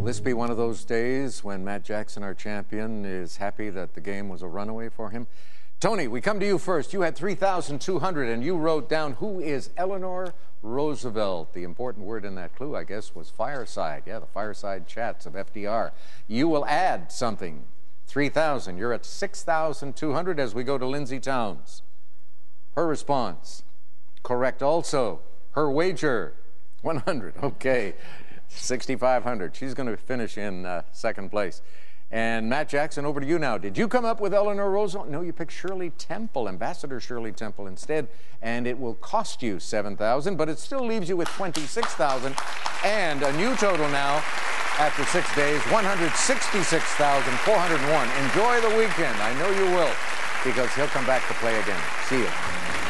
this be one of those days when Matt Jackson, our champion, is happy that the game was a runaway for him? Tony, we come to you first. You had 3,200, and you wrote down, who is Eleanor Roosevelt? The important word in that clue, I guess, was fireside. Yeah, the fireside chats of FDR. You will add something. 3,000. You're at 6,200 as we go to Lindsay Towns. Her response, correct also. Her wager, 100. Okay, 6,500. She's going to finish in second place. And Matt Jackson, over to you now. Did you come up with Eleanor Roosevelt? No, you picked Shirley Temple, Ambassador Shirley Temple instead, and it will cost you 7,000, but it still leaves you with 26,000 and a new total now after 6 days, 166,401. Enjoy the weekend. I know you will, because he'll come back to play again. See you.